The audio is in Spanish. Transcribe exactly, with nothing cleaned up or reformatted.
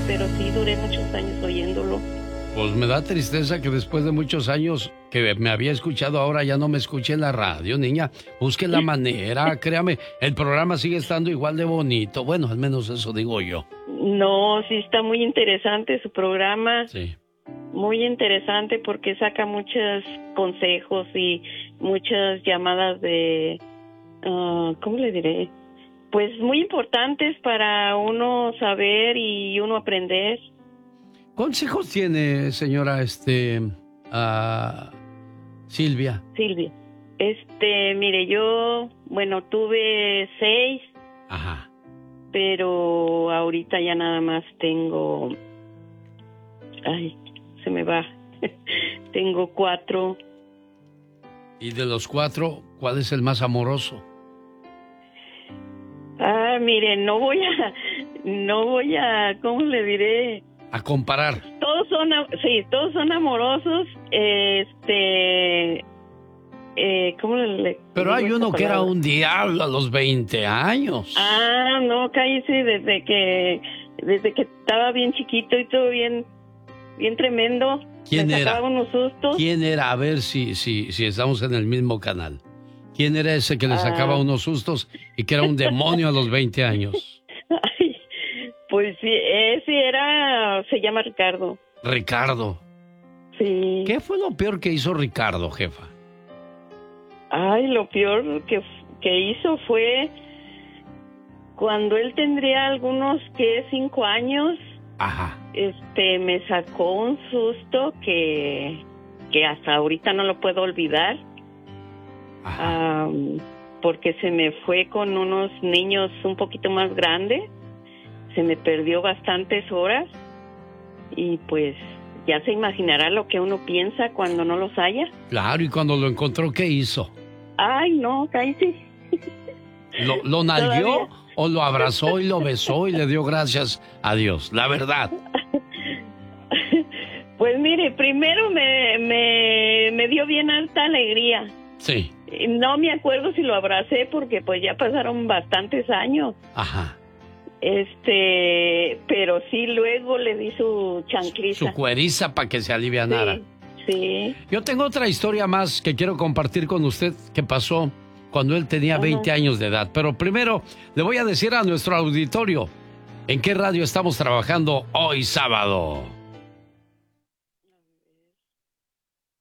pero sí duré muchos años oyéndolo. Pues me da tristeza que después de muchos años que me había escuchado, ahora ya no me escuche en la radio, niña. Busque la manera, créame, el programa sigue estando igual de bonito. Bueno, al menos eso digo yo. No, sí está muy interesante su programa. Sí. Muy interesante porque saca muchos consejos y muchas llamadas de, uh, ¿cómo le diré? Pues muy importantes para uno saber y uno aprender. ¿Cuántos hijos tiene, señora, este, uh, Silvia? Silvia. Este, mire, yo, bueno, tuve seis. Ajá. Pero ahorita ya nada más tengo, ay, se me va, tengo cuatro. ¿Y de los cuatro, cuál es el más amoroso? Ah, mire, no voy a, no voy a, ¿cómo le diré? A comparar. Todos son, sí, todos son amorosos, este, eh, ¿cómo le? Pero hay uno que era un diablo a los veinte años. Ah, no, cállese, desde que, desde que estaba bien chiquito y todo bien, bien tremendo. ¿Quién me era? sacaba unos sustos. ¿Quién era? A ver si, si, si estamos en el mismo canal. ¿Quién era ese que le Ah. sacaba unos sustos y que era un demonio a los veinte años? Ay, pues sí, ese era, se llama Ricardo. Ricardo. Sí. ¿Qué fue lo peor que hizo Ricardo, jefa? Ay, lo peor que, que hizo fue cuando él tendría algunos, ¿qué? Cinco años. Ajá. Este, me sacó un susto que, que hasta ahorita no lo puedo olvidar. Ajá. Um, porque se me fue con unos niños un poquito más grandes. Se me perdió bastantes horas. Y pues ya se imaginará lo que uno piensa cuando no los haya. Claro, y cuando lo encontró, ¿qué hizo? Ay, no, cállate. ¿Lo, lo nalgueó o lo abrazó y lo besó y le dio gracias a Dios? La verdad. Pues mire, primero me, me, me dio bien alta alegría. Sí. No me acuerdo si lo abracé porque pues ya pasaron bastantes años. Ajá. Este, pero sí, luego le di su chancliza. Su cueriza para que se alivianara. Sí, sí. Yo tengo otra historia más que quiero compartir con usted que pasó cuando él tenía veinte años de edad. Pero primero le voy a decir a nuestro auditorio en qué radio estamos trabajando hoy sábado.